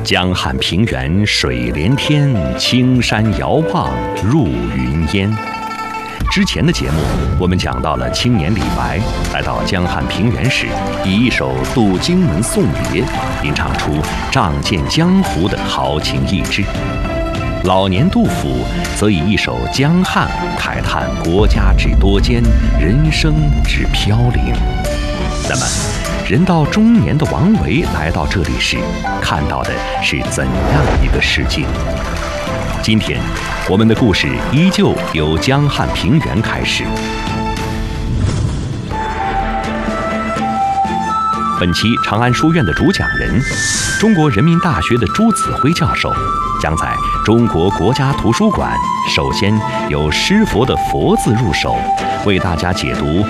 江汉平原水连天，青山遥望入云烟。之前的节目，我们讲到了青年李白来到江汉平原时，以一首《渡荆门送别》，吟唱出仗剑江湖的豪情逸致。老年杜甫则以一首《江汉》慨叹国家之多艰，人生之飘零。那么，人到中年的王维来到这里时，看到的是怎样一个世界？今天，我们的故事依旧由江汉平原开始。本期长安书院的主讲人，中国人民大学的朱子辉教授，将在中国国家图书馆首先由诗佛的佛字入手，为大家解读